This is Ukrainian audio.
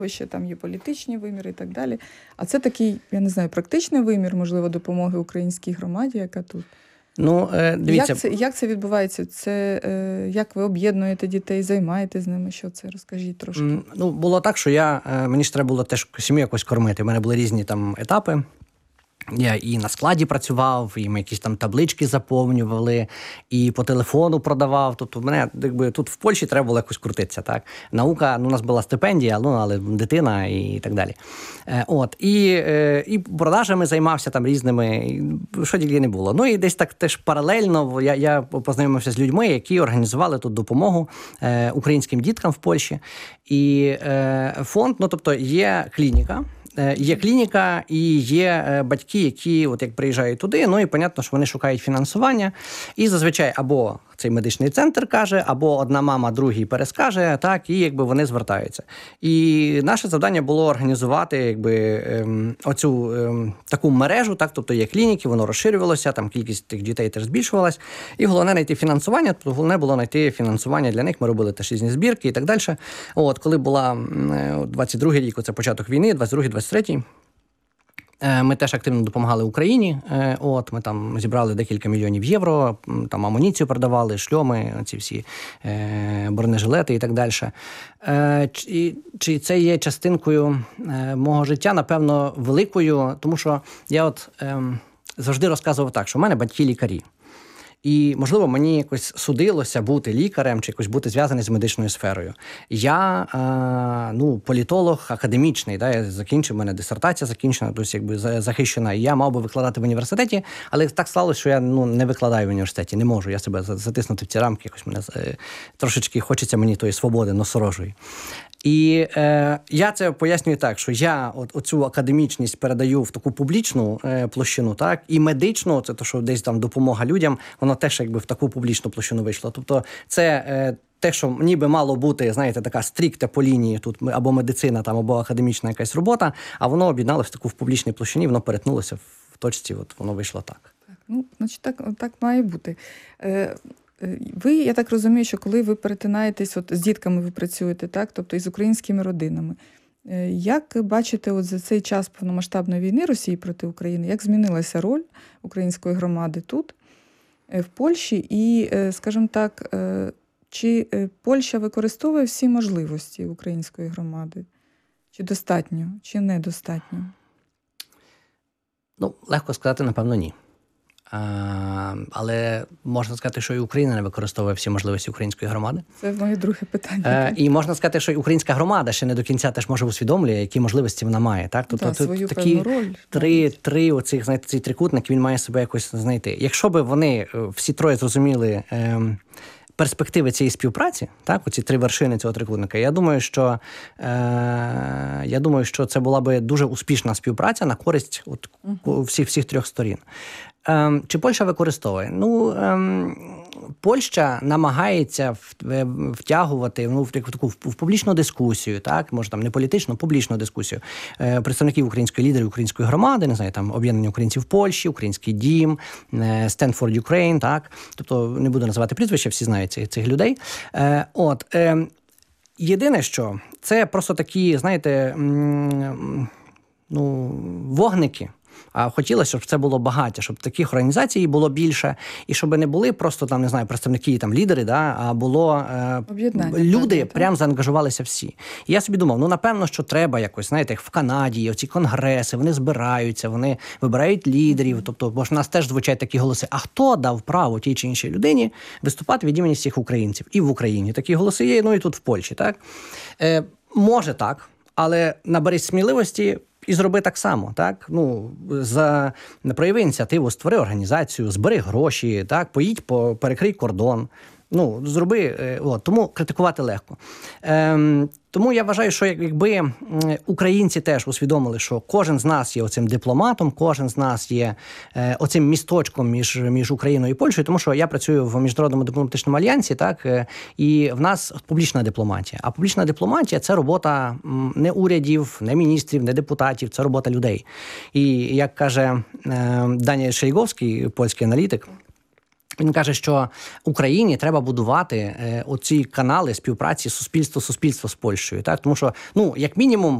ще там є політичні виміри і так далі. А це такий, я не знаю, практичний вимір, можливо, допомоги українській громаді, яка тут. Ну, дивіться. Як це відбувається? Як ви об'єднуєте дітей, займаєтесь з ними? Що це? Розкажіть трошки. Ну, було так, що мені ж треба було теж сім'ю якось кормити. У мене були різні там етапи. Я і на складі працював, і ми якісь там таблички заповнювали, і по телефону продавав. Тобто мене, якби, тут в Польщі треба було якось крутитися, так. Наука, у нас була стипендія, але дитина і так далі. І продажами займався там різними, що тільки не було. Ну і десь так теж паралельно я познайомився з людьми, які організували тут допомогу українським діткам в Польщі. І фонд, тобто є клініка. Є клініка і є батьки, які як приїжджають туди, і понятно, що вони шукають фінансування. І зазвичай або цей медичний центр каже, або одна мама другій перескаже, так, і вони звертаються. І наше завдання було організувати оцю таку мережу, так, тобто є клініки, воно розширювалося, там кількість тих дітей теж збільшувалась. І головне знайти фінансування, тобто головне було знайти фінансування для них, ми робили теж різні збірки і так далі. Коли була 22-й рік, це початок війни, 22-23-й, ми теж активно допомагали Україні. Ми там зібрали декілька мільйонів євро, там амуніцію продавали, шльоми, ці всі бронежилети і так далі. Чи це є частинкою мого життя? Напевно, великою, тому що я завжди розказував так, що в мене батьки лікарі. І, можливо, мені якось судилося бути лікарем чи якось бути зв'язаний з медичною сферою. Я, політолог академічний, я закінчив, у мене дисертація закінчена, тобто захищена, і я мав би викладати в університеті, але так сталося, що я не викладаю в університеті, не можу, я себе затиснути в ці рамки, якось мене трошечки хочеться мені тої свободи носорожої. І я це пояснюю так, що я оцю академічність передаю в таку публічну площину, так, і медичну, це то, що десь там допомога людям, воно теж в таку публічну площину вийшло. Тобто це те, що ніби мало бути, знаєте, така стрікта по лінії тут або медицина, там, або академічна якась робота, а воно об'єдналося в таку в публічній площині, воно перетнулося в точці, воно вийшло так. Значить, так має бути. Ви, я так розумію, що коли ви перетинаєтесь, з дітками ви працюєте, так, тобто із українськими родинами, як бачите за цей час повномасштабної війни Росії проти України, як змінилася роль української громади тут, в Польщі, і, скажімо так, чи Польща використовує всі можливості української громади? Чи достатньо, чи недостатньо? Легко сказати, напевно, ні. Але можна сказати, що і Україна не використовує всі можливості української громади. Це моє друге питання. І можна сказати, що і українська громада ще не до кінця теж може усвідомлює, які можливості вона має. Так? Тобто свою такі певну роль. Три оцих, знаєте, цей трикутник, він має себе якось знайти. Якщо б вони всі троє зрозуміли перспективи цієї співпраці, так, оці три вершини цього трикутника, я думаю, що це була би дуже успішна співпраця на користь всіх трьох сторін. Чи Польща використовує? Польща намагається втягувати в таку в публічну дискусію, так, може там не політичну, публічну дискусію представників української лідерів, української громади, не знаю, там об'єднання українців в Польщі, Український дім, Stand for Ukraine, так, тобто не буду називати прізвища, всі знають цих людей. Єдине, що це просто такі, знаєте, вогники. А хотілося, щоб це було багато, щоб таких організацій було більше, і щоб не були просто там, не знаю, представники, там, лідери, а було люди, прям заангажувалися всі. І я собі думав, напевно, що треба якось, знаєте, як в Канаді, оці конгреси, вони збираються, вони вибирають лідерів, тобто, бо ж в нас теж звучать такі голоси, а хто дав право тій чи іншій людині виступати від імені всіх українців? І в Україні такі голоси є, і тут в Польщі, так? Може так, але наберись сміливості і зроби так само, так? Прояви ініціативу, створи організацію, збери гроші, так? Поїдь, перекрий кордон. Зроби, тому критикувати легко. Тому я вважаю, що якби українці теж усвідомили, що кожен з нас є оцим дипломатом, кожен з нас є оцим місточком між Україною і Польщею, тому що я працюю в Міжнародному дипломатичному альянсі, так, і в нас публічна дипломатія. А публічна дипломатія – це робота не урядів, не міністрів, не депутатів, це робота людей. І як каже Даніель Шейговський, польський аналітик, Він каже, що Україні треба будувати оці канали співпраці суспільство з Польщею. Так? Тому що, як мінімум,